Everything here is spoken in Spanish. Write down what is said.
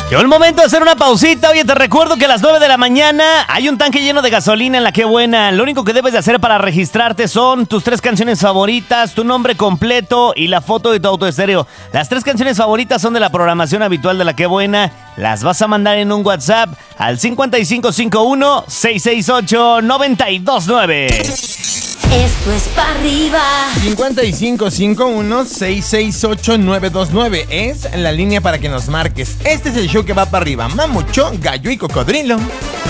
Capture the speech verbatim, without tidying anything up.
Llegó el momento de hacer una pausita. Oye, te recuerdo que a las nueve de la mañana hay un tanque lleno de gasolina en La Qué Buena. Lo único que debes de hacer para registrarte son tus tres canciones favoritas, tu nombre completo y la foto de tu auto estéreo. Las tres canciones favoritas son de la programación habitual de La Qué Buena. Las vas a mandar en un WhatsApp al cincuenta y cinco cincuenta y uno, seiscientos sesenta y ocho, noventa y dos nueve. Esto es pa' arriba. cincuenta y cinco cincuenta y uno, seiscientos sesenta y ocho, novecientos veintinueve es la línea para que nos marques. Este es el show que va para arriba. Mamucho, Gallo y Cocodrilo.